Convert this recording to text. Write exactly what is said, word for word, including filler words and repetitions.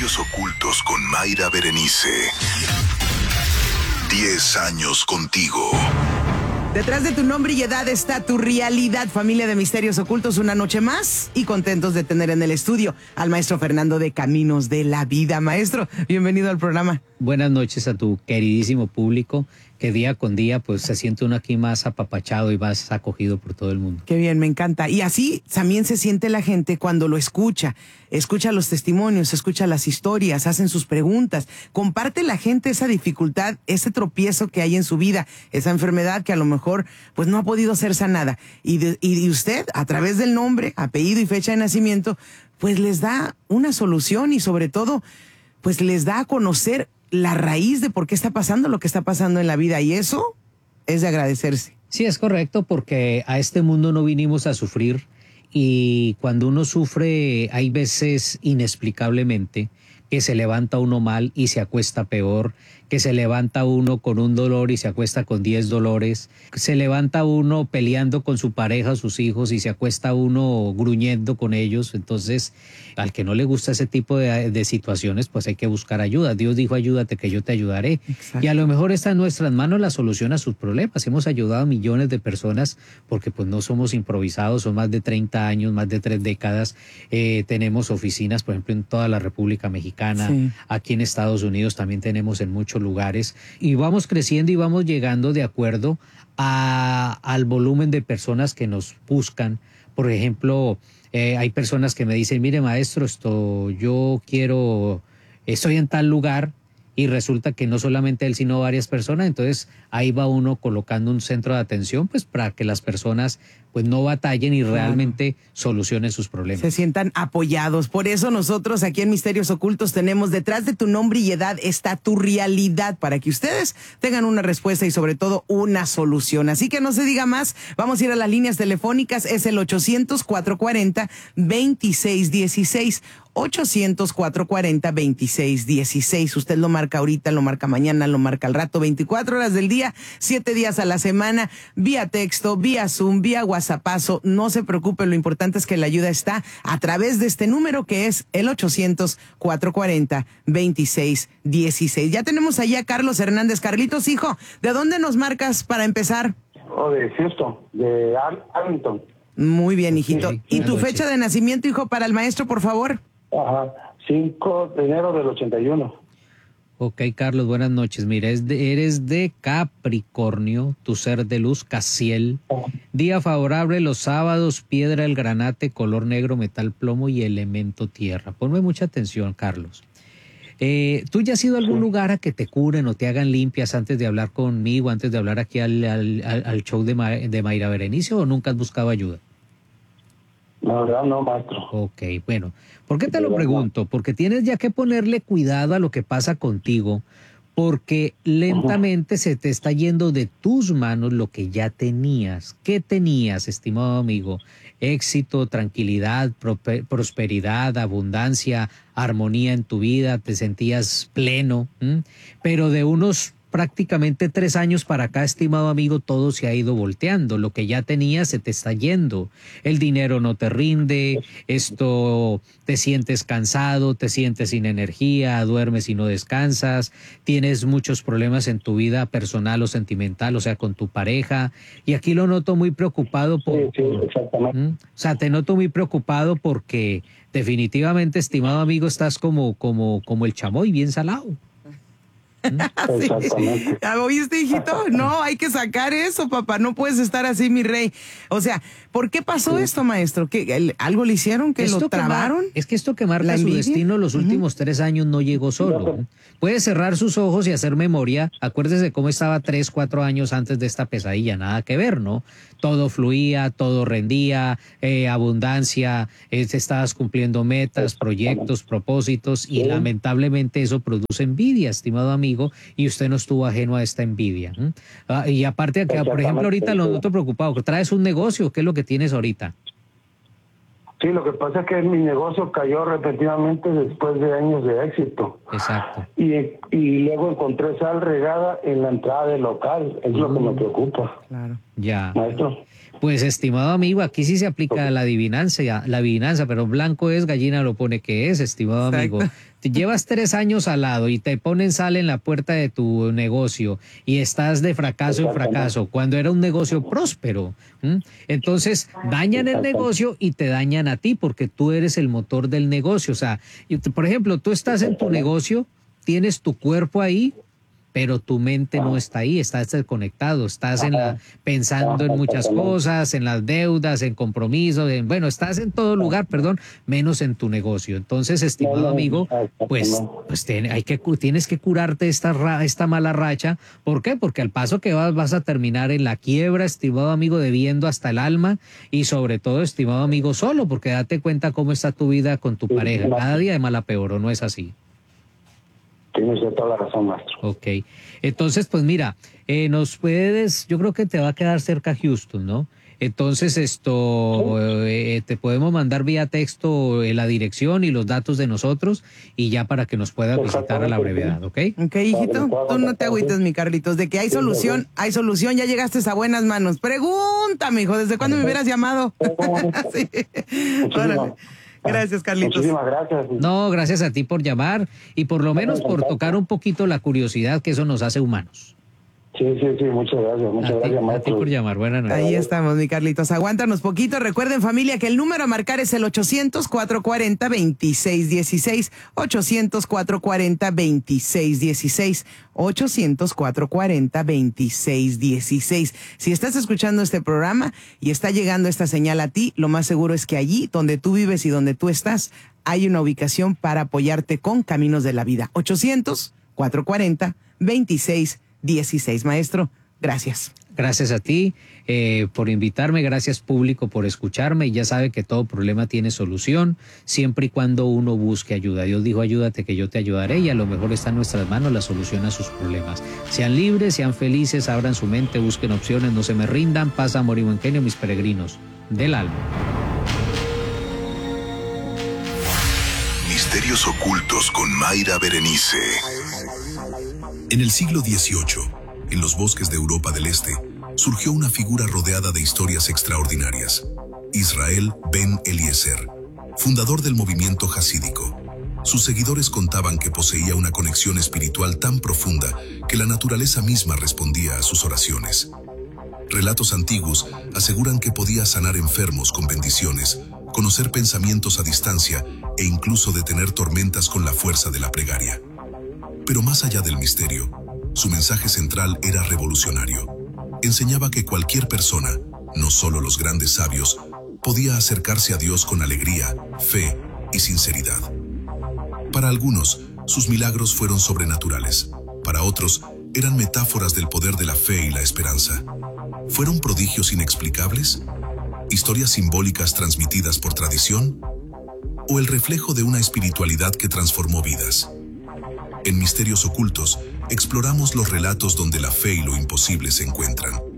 Misterios Ocultos con Mayra Berenice. Diez años contigo. Detrás de tu nombre y edad está tu realidad, familia de Misterios Ocultos, una noche más y contentos de tener en el estudio al maestro Fernando de Caminos de la Vida. Maestro, bienvenido al programa. Buenas noches a tu queridísimo público, que día con día pues se siente uno aquí más apapachado y más acogido por todo el mundo. Qué bien, me encanta. Y así también se siente la gente cuando lo escucha. Escucha los testimonios, escucha las historias, hacen sus preguntas. Comparte la gente esa dificultad, ese tropiezo que hay en su vida, esa enfermedad que a lo mejor pues no ha podido ser sanada. Y, de, y usted, a través del nombre, apellido y fecha de nacimiento, pues les da una solución y sobre todo pues les da a conocer la raíz de por qué está pasando lo que está pasando en la vida, y eso es de agradecerse. Sí, es correcto, porque a este mundo no vinimos a sufrir, y cuando uno sufre hay veces inexplicablemente que se levanta uno mal y se acuesta peor, que se levanta uno con un dolor y se acuesta con diez dolores, se levanta uno peleando con su pareja, sus hijos, y se acuesta uno gruñendo con ellos. Entonces, al que no le gusta ese tipo de, de situaciones, pues hay que buscar ayuda. Dios dijo, ayúdate que yo te ayudaré. Exacto. Y a lo mejor está en nuestras manos la solución a sus problemas. Hemos ayudado a millones de personas porque pues no somos improvisados, son más de treinta años, más de tres décadas. Eh, tenemos oficinas, por ejemplo, en toda la República Mexicana, sí. Aquí en Estados Unidos también tenemos en muchos lugares, y vamos creciendo y vamos llegando de acuerdo a, al volumen de personas que nos buscan. Por ejemplo, eh, hay personas que me dicen, mire maestro, esto yo quiero, estoy en tal lugar, y resulta que no solamente él, sino varias personas. Entonces ahí va uno colocando un centro de atención pues para que las personas pues no batallen y realmente claro. solucionen sus problemas. Se sientan apoyados. Por eso nosotros aquí en Misterios Ocultos tenemos detrás de tu nombre y edad está tu realidad, para que ustedes tengan una respuesta y sobre todo una solución. Así que no se diga más, vamos a ir a las líneas telefónicas. Es el ochocientos, cuatrocientos cuarenta, veintiséis dieciséis. ochocientos, cuatrocientos cuarenta, veintiséis dieciséis. Usted lo marca ahorita, lo marca mañana, lo marca al rato, veinticuatro horas del día, siete días a la semana, vía texto, vía Zoom, vía WhatsAppazo. No se preocupe, lo importante es que la ayuda está a través de este número que es el ochocientos, cuatrocientos cuarenta, veintiséis dieciséis. Ya tenemos allá a Carlos Hernández. Carlitos, hijo, ¿de dónde nos marcas para empezar? Oh, de Houston, de Arlington. Muy bien, hijito. Sí, ¿Y tu noche. fecha de nacimiento, hijo, para el maestro, por favor? Ajá, cinco de enero del ochenta y uno. Ok, Carlos, buenas noches. Mira, es de, eres de Capricornio, tu ser de luz, Casiel. Día favorable los sábados, piedra, el granate, color negro, metal, plomo y elemento tierra. Ponme mucha atención, Carlos. Eh, ¿Tú ya has ido a algún sí. lugar a que te curen o te hagan limpias antes de hablar conmigo, antes de hablar aquí al, al, al show de, Ma, de Mayra Berenice, o nunca has buscado ayuda? La verdad no, maestro. Ok, bueno, ¿por qué te lo pregunto? Porque tienes ya que ponerle cuidado a lo que pasa contigo, porque lentamente uh-huh. se te está yendo de tus manos lo que ya tenías. ¿Qué tenías, estimado amigo? Éxito, tranquilidad, pro- prosperidad, abundancia, armonía en tu vida, te sentías pleno, ¿m? Pero de unos prácticamente tres años para acá, estimado amigo, todo se ha ido volteando. Lo que ya tenías se te está yendo. El dinero no te rinde, esto te sientes cansado, te sientes sin energía, duermes y no descansas, tienes muchos problemas en tu vida personal o sentimental, o sea, con tu pareja. Y aquí lo noto muy preocupado por... Sí, sí, exactamente. ¿Mm? O sea, te noto muy preocupado porque definitivamente, estimado amigo, estás como, como, como el chamoy, bien salado. Exactamente. ¿Oíste, hijito? No, hay que sacar eso, papá. No puedes estar así, mi rey. O sea, ¿por qué pasó sí. esto, maestro? ¿Qué, ¿Algo le hicieron? ¿Que lo trabaron? Que mar, es que esto que marca su destino los uh-huh. últimos tres años no llegó solo. No. Puede cerrar sus ojos y hacer memoria. Acuérdese cómo estaba tres, cuatro años antes de esta pesadilla. Nada que ver, ¿no? Todo fluía, todo rendía, eh, abundancia, eh, estabas cumpliendo metas, proyectos, propósitos, y sí. lamentablemente eso produce envidia, estimado amigo. Y usted no estuvo ajeno a esta envidia. ¿Mm? Ah, y aparte, que, por ejemplo, ahorita lo noto preocupado. ¿Traes un negocio? ¿Qué es lo que tienes ahorita? Sí, lo que pasa es que mi negocio cayó repentinamente después de años de éxito. Exacto. Y, y luego encontré sal regada en la entrada del local. Es uh, lo que me preocupa. Claro. Ya. Maestro. Pues, estimado amigo, aquí sí se aplica la adivinanza, la adivinanza, pero blanco es, gallina lo pone que es, estimado amigo. Te llevas tres años al lado y te ponen sal en la puerta de tu negocio y estás de fracaso en fracaso, cuando era un negocio próspero. ¿Mm? Entonces, dañan el negocio y te dañan a ti porque tú eres el motor del negocio. O sea, por ejemplo, tú estás en tu negocio, tienes tu cuerpo ahí, pero tu mente no está ahí, estás desconectado, estás en la, pensando en muchas cosas, en las deudas, en compromisos, en, bueno, estás en todo lugar, perdón, menos en tu negocio. Entonces, estimado amigo, pues, pues tiene, hay que, tienes que curarte esta, ra, esta mala racha. ¿Por qué? Porque al paso que vas, vas a terminar en la quiebra, estimado amigo, debiendo hasta el alma y sobre todo, estimado amigo, solo, porque date cuenta cómo está tu vida con tu pareja. Cada día de mal a peor, ¿o no es así? Tienes toda la razón, maestro. Ok. Entonces, pues mira, eh, nos puedes, yo creo que te va a quedar cerca Houston, ¿no? Entonces, esto, eh, te podemos mandar vía texto eh, la dirección y los datos de nosotros y ya para que nos puedas visitar a la brevedad, ¿ok? Ok, hijito, tú no te agüites, mi Carlitos, de que hay solución, hay solución, ya llegaste a buenas manos. Pregúntame, hijo, ¿desde cuándo me hubieras llamado? Sí. Órale. Gracias, Carlitos. Muchísimas gracias. No, gracias a ti por llamar y por lo menos por tocar un poquito la curiosidad, que eso nos hace humanos. Sí, sí, sí, muchas gracias, muchas a gracias, ti, maestro. A ti por llamar, buenas noches. Ahí estamos, mi Carlitos. Aguántanos poquito. Recuerden, familia, que el número a marcar es el ochocientos, cuatrocientos cuarenta, veintiséis dieciséis. ochocientos, cuatrocientos cuarenta, veintiséis dieciséis. ochocientos, cuatrocientos cuarenta, veintiséis dieciséis. Si estás escuchando este programa y está llegando esta señal a ti, lo más seguro es que allí, donde tú vives y donde tú estás, hay una ubicación para apoyarte con Caminos de la Vida. ochocientos, cuatrocientos cuarenta, veintiséis dieciséis. Maestro, gracias. Gracias a ti eh, por invitarme, gracias público por escucharme y ya sabe que todo problema tiene solución siempre y cuando uno busque ayuda. Dios dijo, ayúdate que yo te ayudaré y a lo mejor está en nuestras manos la solución a sus problemas. Sean libres, sean felices, abran su mente, busquen opciones, no se me rindan, paz, amor y buen genio, mis peregrinos del alma. Misterios ocultos con Mayra Berenice. En el siglo dieciocho, en los bosques de Europa del Este, surgió una figura rodeada de historias extraordinarias. Israel Ben Eliezer, fundador del movimiento jasídico. Sus seguidores contaban que poseía una conexión espiritual tan profunda que la naturaleza misma respondía a sus oraciones. Relatos antiguos aseguran que podía sanar enfermos con bendiciones, conocer pensamientos a distancia e incluso detener tormentas con la fuerza de la plegaria. Pero más allá del misterio, su mensaje central era revolucionario. Enseñaba que cualquier persona, no solo los grandes sabios, podía acercarse a Dios con alegría, fe y sinceridad. Para algunos, sus milagros fueron sobrenaturales. Para otros, eran metáforas del poder de la fe y la esperanza. ¿Fueron prodigios inexplicables? ¿Historias simbólicas transmitidas por tradición? ¿O el reflejo de una espiritualidad que transformó vidas? En Misterios Ocultos, exploramos los relatos donde la fe y lo imposible se encuentran.